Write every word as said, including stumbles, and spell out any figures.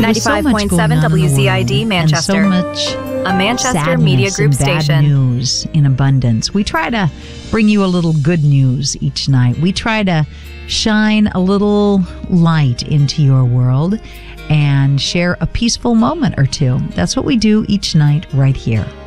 ninety-five point seven W Z I D Manchester. And so much a Manchester sadness Media Group and bad station. News in abundance. We try to bring you a little good news each night. We try to shine a little light into your world and share a peaceful moment or two. That's what we do each night right here.